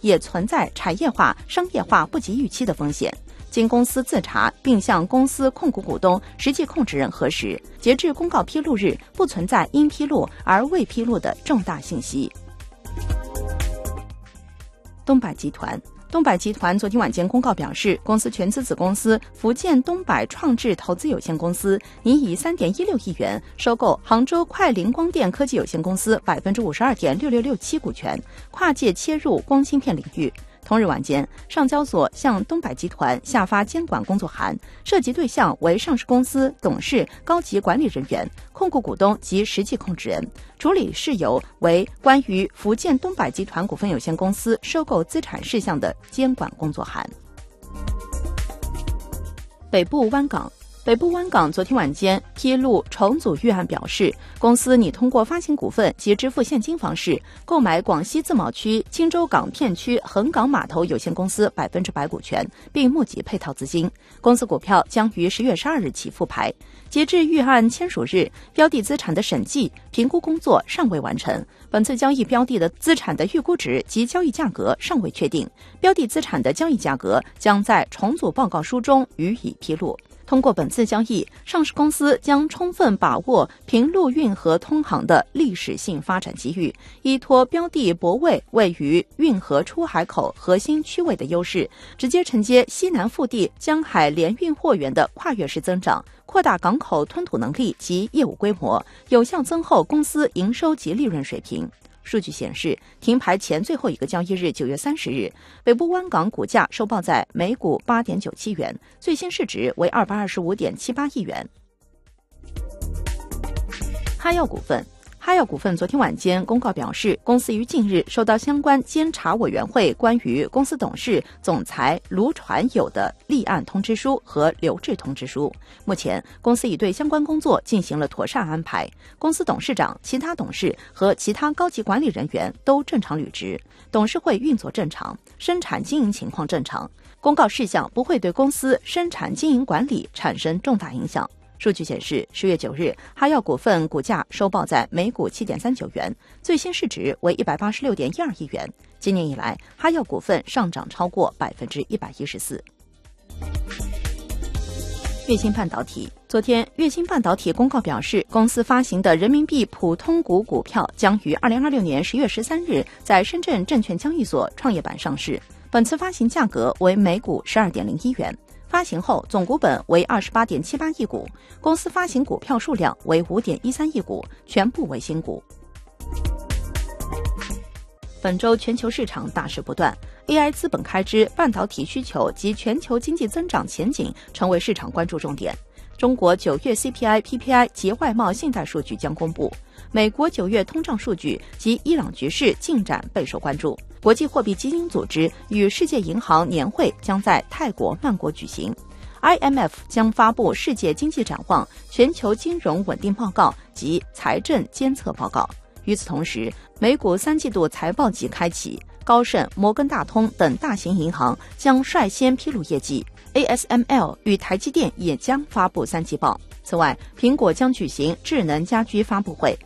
也存在产业化、商业化不及预期的风险。经公司自查，并向公司控股股东、实际控制人核实，截至公告披露日，不存在应披露而未披露的重大信息。东柏集团昨天晚间公告表示，公司全资子公司福建东柏创智投资有限公司拟以3.16亿元收购杭州快灵光电科技有限公司 52.6667% 股权，跨界切入光芯片领域。同日晚间，上交所向东柏集团下发监管工作函，涉及对象为上市公司董事、高级管理人员、控股股东及实际控制人，处理事由为关于福建东柏集团股份有限公司收购资产事项的监管工作函。北部湾港昨天晚间披露重组预案，表示公司拟通过发行股份及支付现金方式购买广西自贸区钦州港片区横港码头有限公司100%股权，并募集配套资金。公司股票将于10月12日起复牌。截至预案签署日，标的资产的审计评估工作尚未完成，本次交易标的的资产的预估值及交易价格尚未确定，标的资产的交易价格将在重组报告书中予以披露。通过本次交易，上市公司将充分把握平陆运河通航的历史性发展机遇，依托标的泊位位于运河出海口核心区位的优势，直接承接西南腹地江海联运货源的跨越式增长，扩大港口吞吐能力及业务规模，有效增厚公司营收及利润水平。数据显示，停牌前最后一个交易日9月30日，北部湾港股价收报在每股8.97元，最新市值为225.78亿元。哈药股份昨天晚间公告表示，公司于近日收到相关监察委员会关于公司董事、总裁卢传友的立案通知书和留置通知书。目前，公司已对相关工作进行了妥善安排，公司董事长、其他董事和其他高级管理人员都正常履职，董事会运作正常，生产经营情况正常。公告事项不会对公司生产经营管理产生重大影响。数据显示，10月9日，哈药股份股价收报在每股7.39元，最新市值为186.12亿元。今年以来，哈药股份上涨超过114%。粤星半导体，昨天，粤星半导体公告表示，公司发行的人民币普通股股票将于2026年10月13日在深圳证券交易所创业板上市，本次发行价格为每股12.01元。发行后总股本为28.78亿股，公司发行股票数量为5.13亿股，全部为新股。本周全球市场大事不断， AI 资本开支、半导体需求及全球经济增长前景成为市场关注重点。中国9月 CPI、PPI 及外贸信贷数据将公布，美国9月通胀数据及伊朗局势进展备受关注。国际货币基金组织与世界银行年会将在泰国曼谷举行。IMF 将发布世界经济展望、全球金融稳定报告及财政监测报告。与此同时，美股3季度财报季开启，高盛、摩根大通等大型银行将率先披露业绩。ASML 与台积电也将发布3季报。此外，苹果将举行智能家居发布会。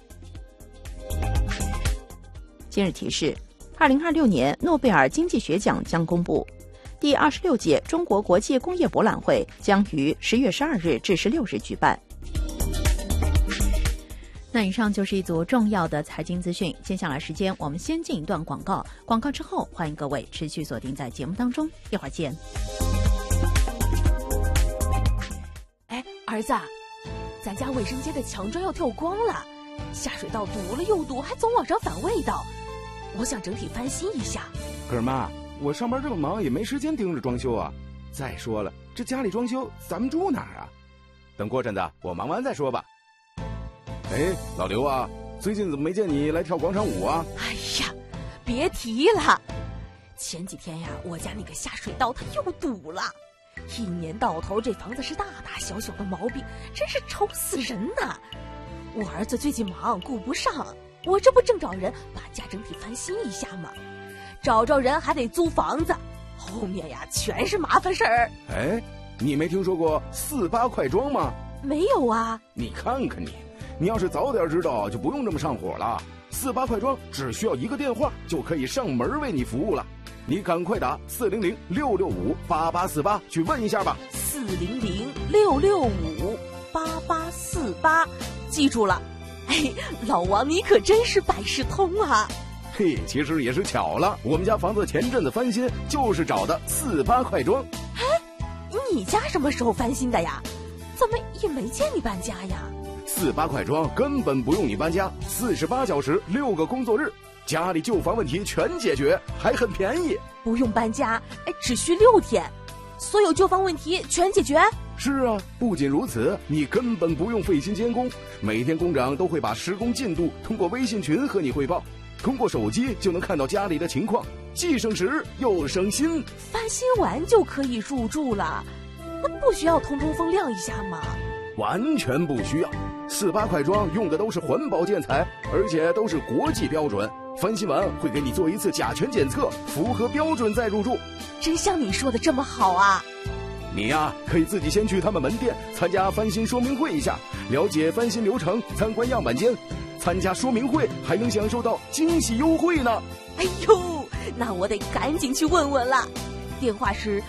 今日提示：2026年诺贝尔经济学奖将公布。第26届中国国际工业博览会将于10月12日至16日举办。那以上就是一组重要的财经资讯，接下来时间我们先进一段广告，广告之后欢迎各位持续锁定在节目当中，一会儿见。 哎，儿子，咱家卫生间的墙砖要跳光了，下水道堵了又堵，还总往上反味道，我想整体翻新一下。 可是妈，我上班这么忙，也没时间盯着装修啊。再说了，这家里装修，咱们住哪儿啊？等过阵子我忙完再说吧。哎，老刘啊，最近怎么没见你来跳广场舞啊？ 哎呀，别提了，前几天呀，我家那个下水道它又堵了，一年到头这房子是大大小小的毛病，真是愁死人呐。我儿子最近忙顾不上，我这不正找人把家整体翻新一下吗？找人还得租房子，后面呀全是麻烦事儿。 哎，你没听说过48快装吗？ 没有啊。 你看看你要是早点知道，就不用这么上火了。48快装只需要一个电话就可以上门为你服务了。 你赶快打400-665-8848去问一下吧。 400-665-8848，记住了。哎，老王你可真是百事通啊！ 嘿，其实也是巧了，我们家房子前阵子翻新，就是找的48快装。 哎，你家什么时候翻新的呀？怎么也没见你搬家呀 ？48快装根本不用你搬家，48小时6个工作日，家里旧房问题全解决，还很便宜。 不用搬家，只需6天，所有旧房问题全解决。 是啊，不仅如此，你根本不用费心监工，每天工长都会把施工进度通过微信群和你汇报，通过手机就能看到家里的情况，既省时又省心。 翻新完就可以入住了，那不需要通风晾一下吗？ 完全不需要，48快装用的都是环保建材，而且都是国际标准。翻新完会给你做一次甲醛检测，符合标准再入住。 真像你说的这么好啊！ 你呀，可以自己先去他们门店参加翻新说明会一下，了解翻新流程，参观样板间。参加说明会还能享受到惊喜优惠呢。 哎呦，那我得赶紧去问问了。电话是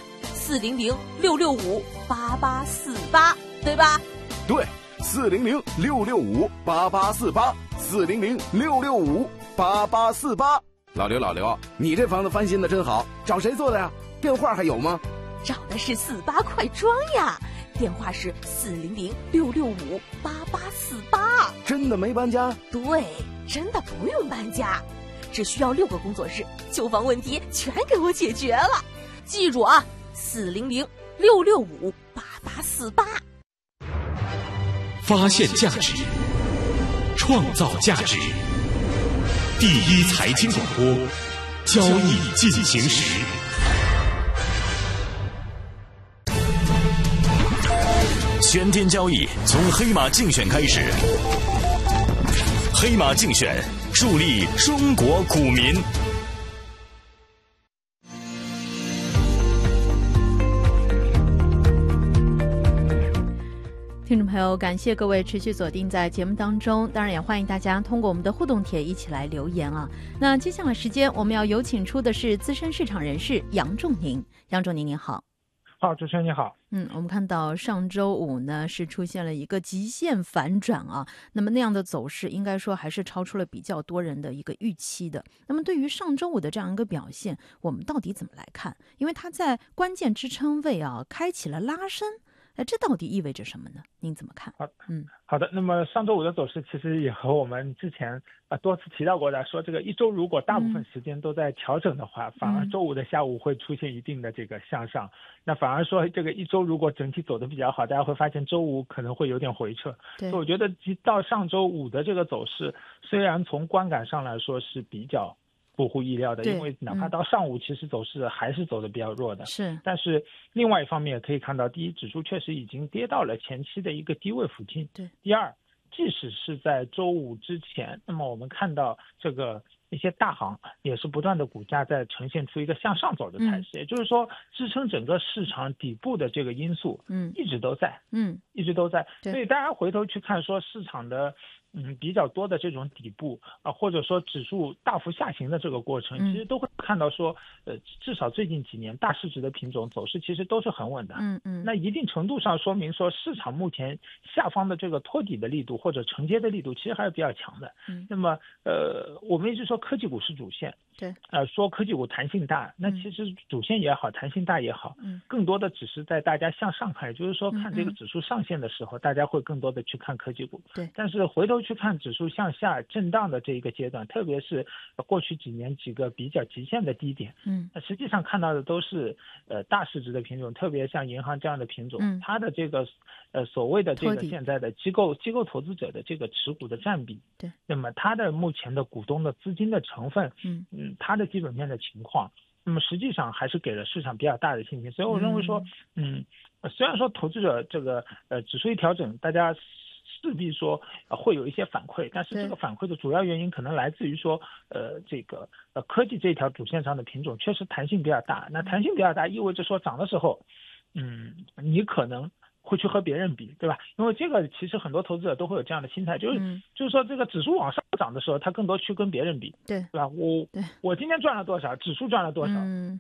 400-665-8848，对吧？ 对，400-665-8848，400-665-8848。老刘，你这房子翻新的真好，找谁做的呀？电话还有吗？ 找的是48快装呀，电话是400-665-8848。 真的没搬家？ 对，真的不用搬家，只需要6个工作日，旧房问题全给我解决了。记住啊，400-665-8848。 发现价值，创造价值，第一财经广播，交易进行时。 全天交易从黑马竞选开始，黑马竞选助力中国股民。 听众朋友，感谢各位持续锁定在节目当中，当然也欢迎大家通过我们的互动帖一起来留言啊。那接下来时间我们要有请出的是资深市场人士杨仲宁。杨仲宁您好。 好，主持人你好。 我们看到上周五呢是出现了一个极限反转啊，那么那样的走势应该说还是超出了比较多人的一个预期的。那么对于上周五的这样一个表现，我们到底怎么来看？因为它在关键支撑位啊开启了拉升，这到底意味着什么呢？您怎么看？ 好的。那么上周五的走势其实也和我们之前多次提到过的，说这个一周如果大部分时间都在调整的话，反而周五的下午会出现一定的这个向上。那反而说这个一周如果整体走得比较好，大家会发现周五可能会有点回撤。所以我觉得到上周五的这个走势，虽然从观感上来说是比较出乎意料的，因为哪怕到上午其实走势还是走得比较弱的。 是， 但是另外一方面也可以看到，第一，指数确实已经跌到了前期的一个低位附近。 对。 第二，即使是在周五之前，那么我们看到这个一些大行也是不断的股价在呈现出一个向上走的态势，也就是说支撑整个市场底部的这个因素一直都在。一直都在。所以大家回头去看说市场的比较多的这种底部或者说指数大幅下行的这个过程，其实都会看到说至少最近几年大市值的品种走势其实都是很稳的。那一定程度上说明说市场目前下方的这个托底的力度或者承接的力度其实还是比较强的。那么我们一直说科技股是主线， 对， 说科技股弹性大，那其实主线也好，弹性大也好，更多的只是在大家向上看，也就是说看这个指数上限的时候，大家会更多的去看科技股。 对， 但是回头去看指数向下震荡的这一个阶段，特别是过去几年几个比较极限的低点，那实际上看到的都是大市值的品种，特别像银行这样的品种，它的这个所谓的这个现在的机构投资者的这个持股的占比， 对， 那么它的目前的股东的资金的成分，它的基本面的情况，那么实际上还是给了市场比较大的信心。所以我认为说，虽然说投资者这个指数一调整，大家势必说会有一些反馈，但是这个反馈的主要原因可能来自于说这个科技这条主线上的品种确实弹性比较大。那弹性比较大意味着说涨的时候，你可能会去和别人比，对吧？因为这个其实很多投资者都会有这样的心态，就是说这个指数往上涨的时候，他更多去跟别人比， 对吧？我今天赚了多少，指数赚了多少，